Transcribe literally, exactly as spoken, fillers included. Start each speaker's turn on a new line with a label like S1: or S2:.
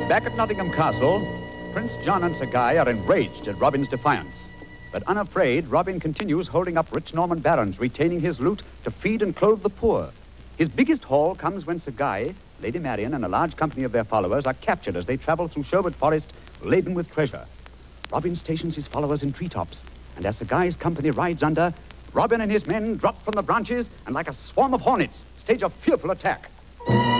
S1: Back at Nottingham Castle, Prince John and Sir Guy are enraged at Robin's defiance. But unafraid, Robin continues holding up rich Norman barons, retaining his loot to feed and clothe the poor. His biggest haul comes when Sir Guy, Lady Marian, and a large company of their followers are captured as they travel through Sherwood Forest laden with treasure. Robin stations his followers in treetops, and as Sir Guy's company rides under, Robin and his men drop from the branches and, like a swarm of hornets, stage a fearful attack.